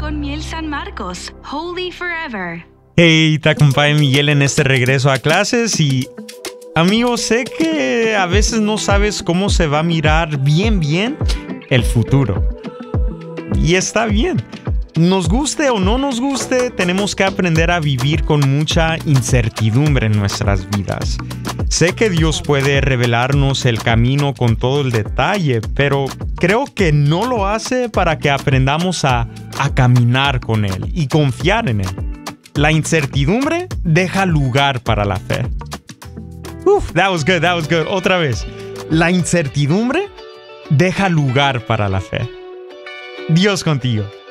con Miel San Marcos, Holy Forever. Hey, te acompaña Miguel en este regreso a clases y... Amigo, sé que a veces no sabes cómo se va a mirar bien el futuro. Y está bien. Nos guste o no nos guste, tenemos que aprender a vivir con mucha incertidumbre en nuestras vidas. Sé que Dios puede revelarnos el camino con todo el detalle, pero creo que no lo hace para que aprendamos a caminar con Él y confiar en Él. La incertidumbre deja lugar para la fe. That was good. Otra vez. La incertidumbre deja lugar para la fe. Dios contigo.